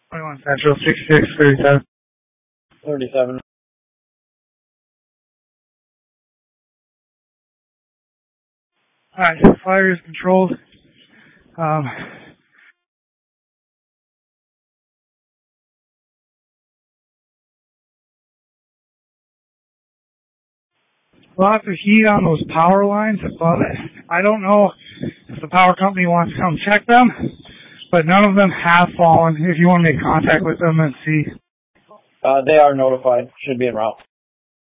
21 Central, 6637. 37. Alright, fire is controlled. Lots of heat on those power lines above it. I don't know if the power company wants to come check them, but none of them have fallen. If you want to make contact with them and see. They are notified. Should be en route.